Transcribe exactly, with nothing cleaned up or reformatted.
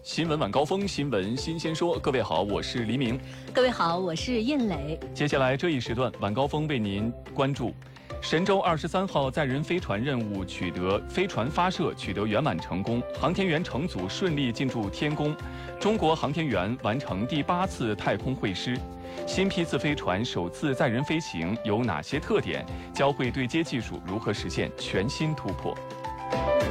新闻晚高峰，新闻新鲜说。各位好，我是黎明。 各位好，我是燕磊。 接下来这一时段晚高峰为您关注：神舟二十三号载人飞船任务取得飞船发射取得圆满成功，航天员乘组顺利进驻天宫，中国航天员完成第八次太空会师。新批次飞船首次载人飞行有哪些特点？交会对接技术如何实现全新突破？